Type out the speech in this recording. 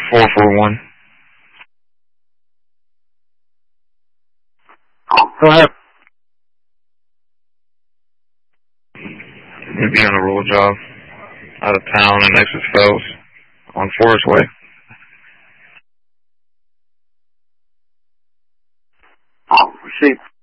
441. Go ahead. You'd be on a roll job out of town in Nexus Fells on Forest Way. Receive.